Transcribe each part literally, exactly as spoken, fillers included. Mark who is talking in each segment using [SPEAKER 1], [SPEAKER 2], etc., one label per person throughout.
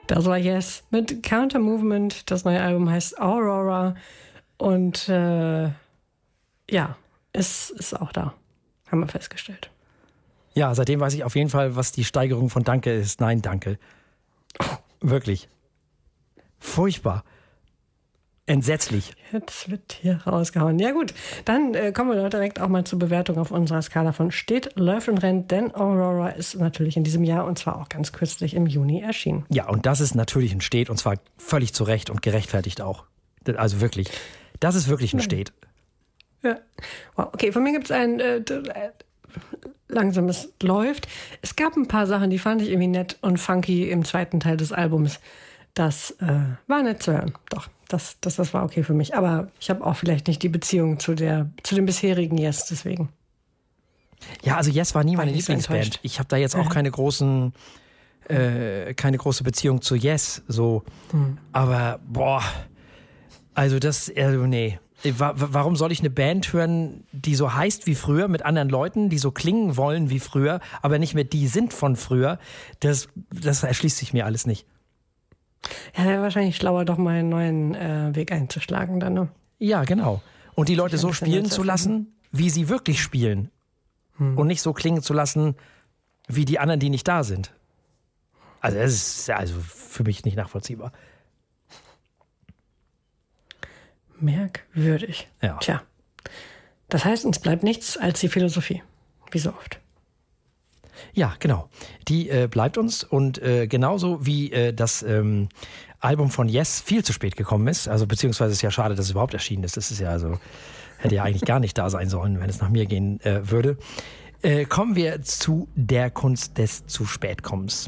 [SPEAKER 1] Das war Yes mit Counter Movement. Das neue Album heißt Aurora. Und äh, ja, es ist auch da. Haben wir festgestellt.
[SPEAKER 2] Ja, seitdem weiß ich auf jeden Fall, was die Steigerung von Danke ist. Nein, danke. Wirklich. Furchtbar. Entsetzlich.
[SPEAKER 1] Jetzt wird hier rausgehauen. Ja gut, dann äh, kommen wir doch direkt auch mal zur Bewertung auf unserer Skala von steht, läuft und rennt, denn Aurora ist natürlich in diesem Jahr und zwar auch ganz kürzlich im Juni erschienen.
[SPEAKER 2] Ja, und das ist natürlich ein Steht und zwar völlig zu Recht und gerechtfertigt auch. Also wirklich, das ist wirklich ein Steht.
[SPEAKER 1] Ja. Wow, okay, von mir gibt es ein äh, äh, langsames Läuft. Es gab ein paar Sachen, die fand ich irgendwie nett und funky im zweiten Teil des Albums. Das äh, war nett zu hören, doch. Das, das, das war okay für mich. Aber ich habe auch vielleicht nicht die Beziehung zu, der, zu dem bisherigen Yes, deswegen.
[SPEAKER 2] Ja, also Yes war nie meine
[SPEAKER 1] War ich so
[SPEAKER 2] Lieblingsband.
[SPEAKER 1] enttäuscht.
[SPEAKER 2] Ich habe da jetzt auch
[SPEAKER 1] Ja.
[SPEAKER 2] keine großen, äh, keine große Beziehung zu Yes. So.
[SPEAKER 1] Hm.
[SPEAKER 2] Aber boah, also das, also nee. Wa- wa- Warum soll ich eine Band hören, die so heißt wie früher, mit anderen Leuten, die so klingen wollen wie früher, aber nicht mehr die sind von früher? Das, das erschließt sich mir alles nicht.
[SPEAKER 1] Ja, wäre wahrscheinlich schlauer, doch mal einen neuen äh, Weg einzuschlagen dann. Ne?
[SPEAKER 2] Ja, genau. Und die Leute
[SPEAKER 1] Sich ein
[SPEAKER 2] so
[SPEAKER 1] bisschen
[SPEAKER 2] spielen
[SPEAKER 1] neu zu
[SPEAKER 2] zu lassen, wie sie wirklich spielen.
[SPEAKER 1] Hm.
[SPEAKER 2] Und nicht so klingen zu lassen, wie die anderen, die nicht da sind. Also das ist also für mich nicht nachvollziehbar.
[SPEAKER 1] Merkwürdig.
[SPEAKER 2] Ja.
[SPEAKER 1] Tja. Das heißt, uns bleibt nichts als die Philosophie. Wie so oft.
[SPEAKER 2] Ja, genau. Die äh, bleibt uns und äh, genauso wie äh, das ähm, Album von Yes viel zu spät gekommen ist, also beziehungsweise ist ja schade, dass es überhaupt erschienen ist. Das ist ja also, hätte ja eigentlich gar nicht da sein sollen, wenn es nach mir gehen äh, würde. Äh, kommen wir zu der Kunst des zu Spätkommens.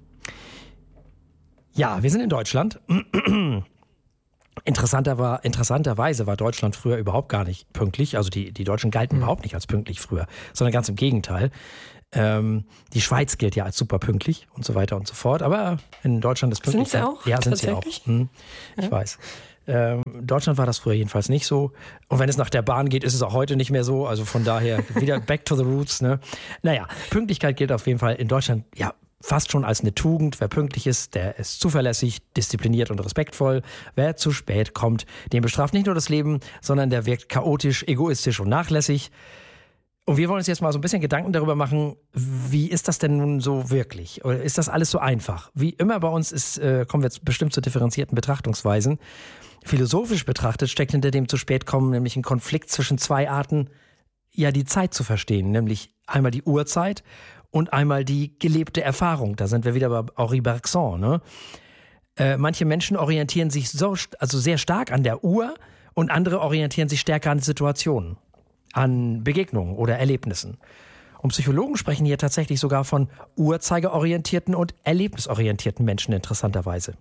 [SPEAKER 2] Ja, wir sind in Deutschland. Interessanter war, interessanterweise war Deutschland früher überhaupt gar nicht pünktlich. Also die, die Deutschen galten mhm. überhaupt nicht als pünktlich früher, sondern ganz im Gegenteil. Ähm, die Schweiz gilt ja als super pünktlich und so weiter und so fort. Aber in Deutschland ist pünktlich.
[SPEAKER 1] Sind sie auch?
[SPEAKER 2] Ja, sind sie auch. Hm, ich ja. weiß. Ähm, Deutschland war das früher jedenfalls nicht so. Und wenn es nach der Bahn geht, ist es auch heute nicht mehr so. Also von daher wieder back to the roots. Ne? Naja, Pünktlichkeit gilt auf jeden Fall in Deutschland ja fast schon als eine Tugend. Wer pünktlich ist, der ist zuverlässig, diszipliniert und respektvoll. Wer zu spät kommt, den bestraft nicht nur das Leben, sondern der wirkt chaotisch, egoistisch und nachlässig. Und wir wollen uns jetzt mal so ein bisschen Gedanken darüber machen, wie ist das denn nun so wirklich? Oder ist das alles so einfach? Wie immer bei uns ist, äh, kommen wir jetzt bestimmt zu differenzierten Betrachtungsweisen. Philosophisch betrachtet steckt hinter dem zu spät kommen nämlich ein Konflikt zwischen zwei Arten, ja, die Zeit zu verstehen. Nämlich einmal die Uhrzeit und einmal die gelebte Erfahrung. Da sind wir wieder bei Henri Bergson, ne? Äh, manche Menschen orientieren sich so, also sehr stark an der Uhr und andere orientieren sich stärker an Situationen, an Begegnungen oder Erlebnissen. Und Psychologen sprechen hier tatsächlich sogar von uhrzeigerorientierten und erlebnisorientierten Menschen interessanterweise.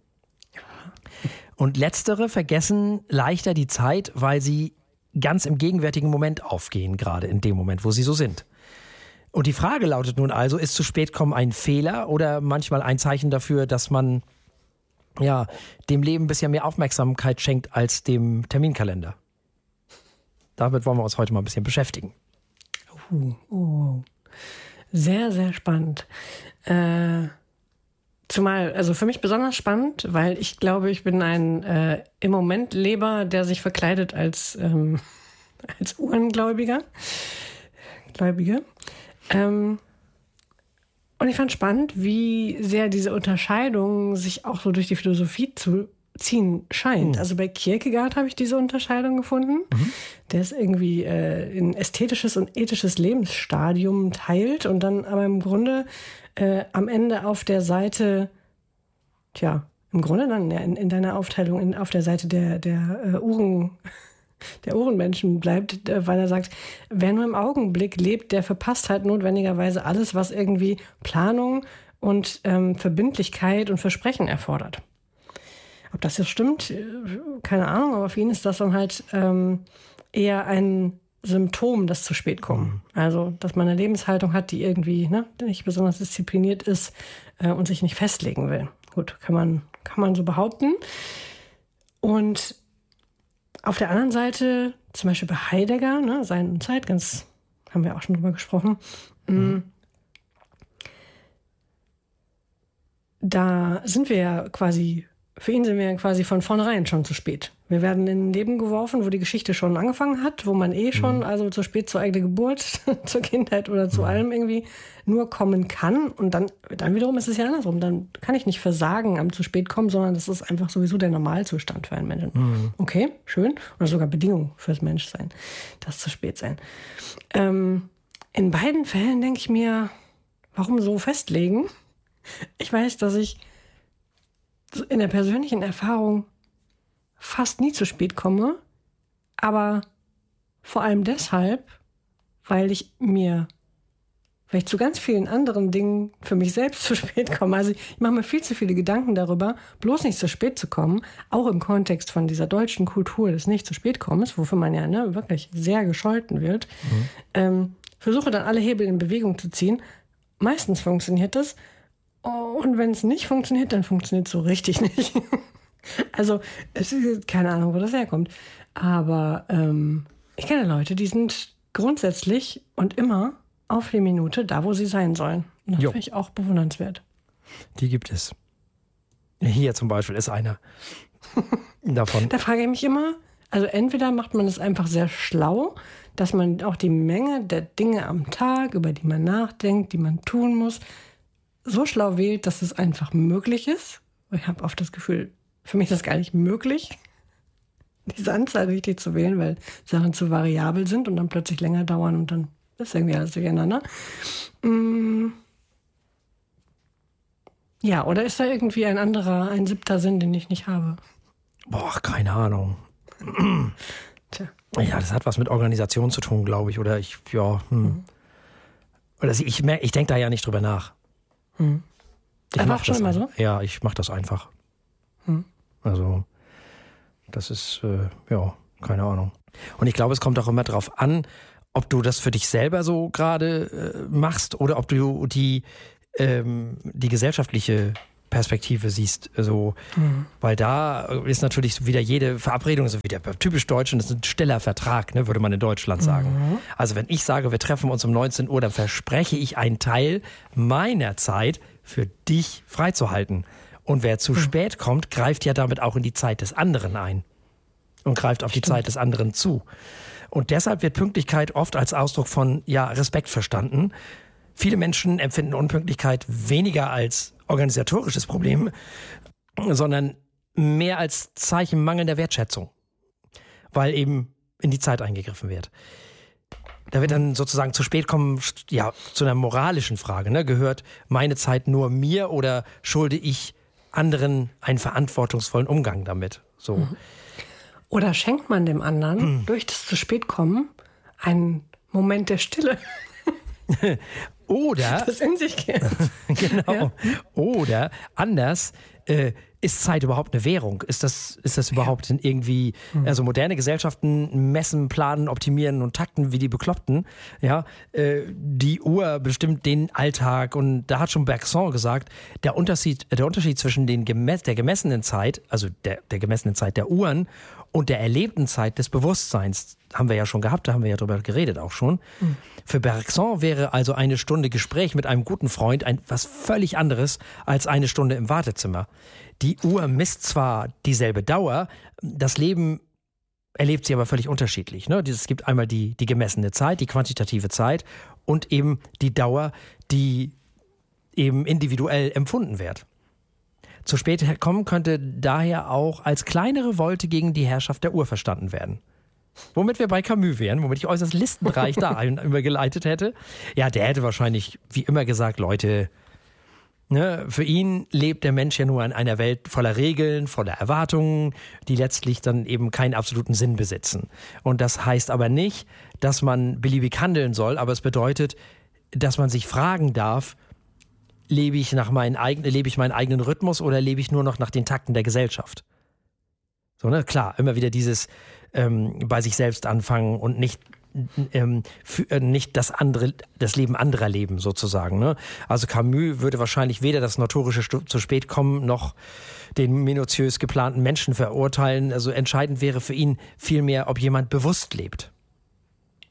[SPEAKER 2] Und letztere vergessen leichter die Zeit, weil sie ganz im gegenwärtigen Moment aufgehen, gerade in dem Moment, wo sie so sind. Und die Frage lautet nun also, ist zu spät kommen ein Fehler oder manchmal ein Zeichen dafür, dass man ja dem Leben bisher mehr Aufmerksamkeit schenkt als dem Terminkalender? Damit wollen wir uns heute mal ein bisschen beschäftigen.
[SPEAKER 1] Uh, uh. Sehr, sehr spannend. Äh, zumal, also für mich besonders spannend, weil ich glaube, ich bin ein äh, im Moment Leber, der sich verkleidet als, ähm, als Uhrengläubiger. Gläubige. Ähm, und ich fand spannend, wie sehr diese Unterscheidung sich auch so durch die Philosophie zu ziehen scheint. Mhm. Also bei Kierkegaard habe ich diese Unterscheidung gefunden. Mhm. Der ist irgendwie äh, in ästhetisches und ethisches Lebensstadium teilt und dann aber im Grunde äh, am Ende auf der Seite, tja, im Grunde dann ja, in, in deiner Aufteilung in, auf der Seite der, der äh, Uhren, der Uhrenmenschen bleibt, äh, weil er sagt, wer nur im Augenblick lebt, der verpasst halt notwendigerweise alles, was irgendwie Planung und ähm, Verbindlichkeit und Versprechen erfordert. Ob das jetzt stimmt, keine Ahnung, aber für ihn ist das dann halt ähm, eher ein Symptom, das zu spät kommen. Also, dass man eine Lebenshaltung hat, die irgendwie ne, nicht besonders diszipliniert ist äh, und sich nicht festlegen will. Gut, kann man, kann man so behaupten. Und auf der anderen Seite, zum Beispiel bei Heidegger, ne, Sein und Zeit, ganz, haben wir auch schon drüber gesprochen, mhm. da sind wir ja quasi, für ihn sind wir ja quasi von vornherein schon zu spät. Wir werden in ein Leben geworfen, wo die Geschichte schon angefangen hat, wo man eh schon, mhm. also zu spät zur eigenen Geburt, zur Kindheit oder zu mhm. allem irgendwie nur kommen kann. Und dann, dann wiederum ist es ja andersrum. Dann kann ich nicht versagen am zu spät kommen, sondern das ist einfach sowieso der Normalzustand für einen Menschen. Mhm. Okay, schön. Oder sogar Bedingung fürs Menschsein, das zu spät sein. Ähm, in beiden Fällen denke ich mir, warum so festlegen? Ich weiß, dass ich in der persönlichen Erfahrung fast nie zu spät komme, aber vor allem deshalb, weil ich mir, weil ich zu ganz vielen anderen Dingen für mich selbst zu spät komme. Also ich mache mir viel zu viele Gedanken darüber, bloß nicht zu spät zu kommen, auch im Kontext von dieser deutschen Kultur des nicht zu spät kommens, wofür man ja ne, wirklich sehr gescholten wird. Mhm. Ähm, versuche dann alle Hebel in Bewegung zu ziehen. Meistens funktioniert das. Und wenn es nicht funktioniert, dann funktioniert es so richtig nicht. Also, es ist keine Ahnung, wo das herkommt. Aber ähm, ich kenne Leute, die sind grundsätzlich und immer auf die Minute da, wo sie sein sollen. Und das finde ich auch bewundernswert.
[SPEAKER 2] Die gibt es. Hier zum Beispiel ist einer davon.
[SPEAKER 1] Da frage ich mich immer, also entweder macht man es einfach sehr schlau, dass man auch die Menge der Dinge am Tag, über die man nachdenkt, die man tun muss, so schlau wählt, dass es einfach möglich ist. Ich habe oft das Gefühl, für mich ist das gar nicht möglich, diese Anzahl richtig zu wählen, weil Sachen zu variabel sind und dann plötzlich länger dauern und dann ist irgendwie alles durcheinander. Mm. Ja, oder ist da irgendwie ein anderer, ein siebter Sinn, den ich nicht habe?
[SPEAKER 2] Boah, keine Ahnung.
[SPEAKER 1] Tja.
[SPEAKER 2] Ja, das hat was mit Organisation zu tun, glaube ich. Oder ich, ja. Hm. Mhm. Oder ich, ich, ich denke da ja nicht drüber nach.
[SPEAKER 1] Hm.
[SPEAKER 2] Ich
[SPEAKER 1] mach schon immer so?
[SPEAKER 2] Ja, ich mache das einfach.
[SPEAKER 1] Hm.
[SPEAKER 2] Also, das ist, äh, ja, keine Ahnung. Und ich glaube, es kommt auch immer darauf an, ob du das für dich selber so gerade äh, machst oder ob du die, ähm, die gesellschaftliche Perspektive siehst. Also, mhm. Weil da ist natürlich wieder jede Verabredung, so wie der typisch Deutschen, das ist ein stiller Vertrag, ne, würde man in Deutschland sagen. Mhm. Also wenn ich sage, wir treffen uns um neunzehn Uhr, dann verspreche ich einen Teil meiner Zeit für dich freizuhalten. Und wer zu mhm. spät kommt, greift ja damit auch in die Zeit des anderen ein und greift auf die Stimmt. Zeit des anderen zu. Und deshalb wird Pünktlichkeit oft als Ausdruck von ja, Respekt verstanden. Viele Menschen empfinden Unpünktlichkeit weniger als organisatorisches Problem, sondern mehr als Zeichen mangelnder Wertschätzung, weil eben in die Zeit eingegriffen wird. Da wird dann sozusagen zu spät kommen, ja, zu einer moralischen Frage. Ne? Gehört meine Zeit nur mir oder schulde ich anderen einen verantwortungsvollen Umgang damit? So.
[SPEAKER 1] Oder schenkt man dem anderen hm. durch das zu spät kommen einen Moment der Stille?
[SPEAKER 2] Oder,
[SPEAKER 1] das in sich geht.
[SPEAKER 2] Genau.
[SPEAKER 1] Ja.
[SPEAKER 2] Oder anders, äh, ist Zeit überhaupt eine Währung? Ist das, ist das überhaupt ja. irgendwie, also moderne Gesellschaften messen, planen, optimieren und takten wie die Bekloppten, ja, äh, die Uhr bestimmt den Alltag und da hat schon Bergson gesagt, der Unterschied, der Unterschied zwischen den gemess, der gemessenen Zeit, also der, der gemessenen Zeit der Uhren und der erlebten Zeit des Bewusstseins, haben wir ja schon gehabt, da haben wir ja drüber geredet auch schon. Mhm. Für Bergson wäre also eine Stunde Gespräch mit einem guten Freund ein, was völlig anderes als eine Stunde im Wartezimmer. Die Uhr misst zwar dieselbe Dauer, das Leben erlebt sie aber völlig unterschiedlich. Ne? Es gibt einmal die, die gemessene Zeit, die quantitative Zeit und eben die Dauer, die eben individuell empfunden wird. Zu spät kommen könnte daher auch als kleinere Wolte gegen die Herrschaft der Uhr verstanden werden. Womit wir bei Camus wären, womit ich äußerst listenreich da übergeleitet hätte. Ja, der hätte wahrscheinlich wie immer gesagt, Leute, ne, für ihn lebt der Mensch ja nur in einer Welt voller Regeln, voller Erwartungen, die letztlich dann eben keinen absoluten Sinn besitzen. Und das heißt aber nicht, dass man beliebig handeln soll, aber es bedeutet, dass man sich fragen darf, lebe ich nach meinen eigenen, lebe ich meinen eigenen Rhythmus oder lebe ich nur noch nach den Takten der Gesellschaft? So, ne, klar, immer wieder dieses ähm, bei sich selbst anfangen und nicht ähm, für, äh, nicht das andere, das Leben anderer leben sozusagen. Ne? Also Camus würde wahrscheinlich weder das notorische Stu- zu spät kommen noch den minutiös geplanten Menschen verurteilen. Also entscheidend wäre für ihn vielmehr, ob jemand bewusst lebt.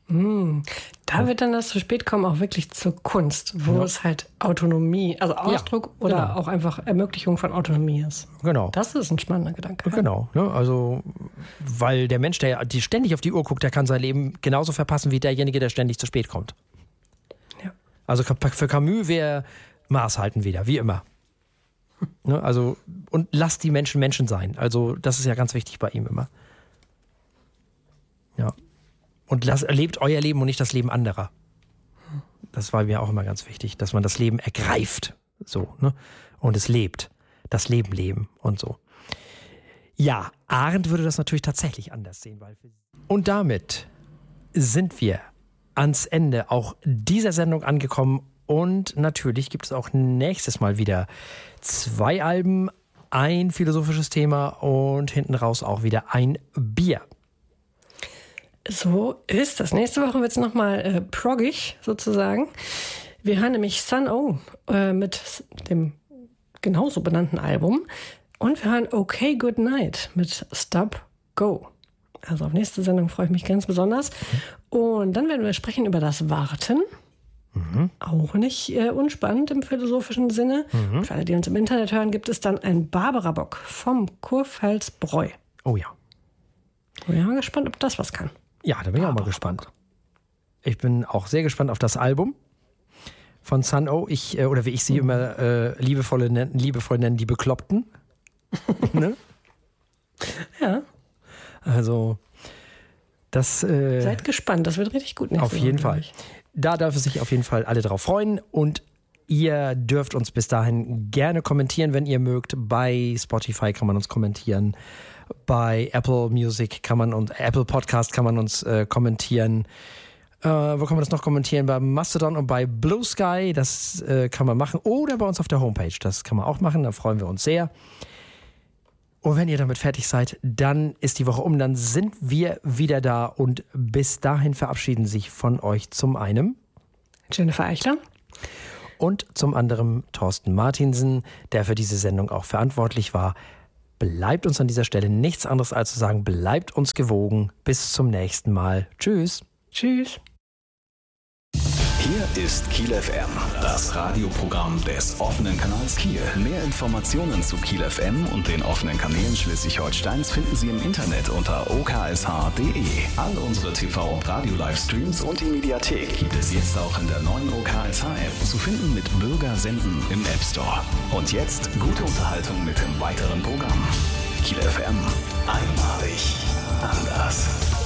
[SPEAKER 1] Mm, da wird dann das zu spät kommen auch wirklich zur Kunst, wo ja. es halt Autonomie, also Ausdruck ja, genau. oder auch einfach Ermöglichung von Autonomie ist.
[SPEAKER 2] Genau.
[SPEAKER 1] Das ist ein spannender Gedanke.
[SPEAKER 2] Genau. Ne? Also, weil der Mensch, der die ständig auf die Uhr guckt, der kann sein Leben genauso verpassen wie derjenige, der ständig zu spät kommt.
[SPEAKER 1] Ja.
[SPEAKER 2] Also für Camus wäre Maß halten wieder, wie immer. Ne? Also, und lasst die Menschen Menschen sein. Also, das ist ja ganz wichtig bei ihm immer. Ja. Und lasst, lebt euer Leben und nicht das Leben anderer. Das war mir auch immer ganz wichtig, dass man das Leben ergreift. So, ne? Und es lebt. Das Leben leben und so. Ja, Arendt würde das natürlich tatsächlich anders sehen. Weil und damit sind wir ans Ende auch dieser Sendung angekommen. Und natürlich gibt es auch nächstes Mal wieder zwei Alben, ein philosophisches Thema und hinten raus auch wieder ein Bier.
[SPEAKER 1] So ist das. Nächste Woche wird es nochmal äh, proggig sozusagen. Wir hören nämlich Sun O äh, mit dem genauso benannten Album. Und wir hören Okay Good Night mit Stop Go. Also auf nächste Sendung freue ich mich ganz besonders. Und dann werden wir sprechen über das Warten. Mhm. Auch nicht äh, unspannend im philosophischen Sinne. Mhm. Für alle, die uns im Internet hören, gibt es dann ein Barbara-Bock vom Kurpfalz-Bräu.
[SPEAKER 2] Oh ja.
[SPEAKER 1] Ich bin mal gespannt, ob das was kann.
[SPEAKER 2] Ja, da bin ich auch mal gespannt. Ich bin auch sehr gespannt auf das Album von Sun O. Ich, äh, oder wie ich sie mhm. immer äh, liebevoll, nennen, liebevoll nennen, die Bekloppten. Ne?
[SPEAKER 1] Ja.
[SPEAKER 2] Also, das... Äh,
[SPEAKER 1] Seid gespannt, das wird richtig gut.
[SPEAKER 2] Auf jeden Fall. Da dürfen sich auf jeden Fall alle drauf freuen und ihr dürft uns bis dahin gerne kommentieren, wenn ihr mögt. Bei Spotify kann man uns kommentieren. Bei Apple Music kann man und Apple Podcast kann man uns äh, kommentieren. Äh, wo kann man das noch kommentieren? Bei Mastodon und bei Blue Sky, das äh, kann man machen. Oder bei uns auf der Homepage, das kann man auch machen, da freuen wir uns sehr. Und wenn ihr damit fertig seid, dann ist die Woche um, dann sind wir wieder da und bis dahin verabschieden sich von euch zum einen
[SPEAKER 1] Jennifer Eichler
[SPEAKER 2] und zum anderen Thorsten Martinsen, der für diese Sendung auch verantwortlich war. Bleibt uns an dieser Stelle nichts anderes als zu sagen, bleibt uns gewogen. Bis zum nächsten Mal. Tschüss.
[SPEAKER 1] Tschüss.
[SPEAKER 3] Hier ist Kiel F M, das Radioprogramm des offenen Kanals Kiel. Mehr Informationen zu Kiel F M und den offenen Kanälen Schleswig-Holsteins finden Sie im Internet unter o k s h punkt d e. All unsere T V- und Radio-Livestreams und die Mediathek gibt es jetzt auch in der neuen O K S H-App zu finden mit Bürger senden im App Store. Und jetzt gute Unterhaltung mit dem weiteren Programm. Kiel F M, einmalig anders.